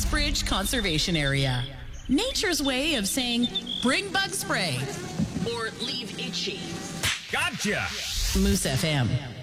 Westbridge Conservation Area. Nature's way of saying, bring bug spray or leave itchy. Gotcha! Moose FM.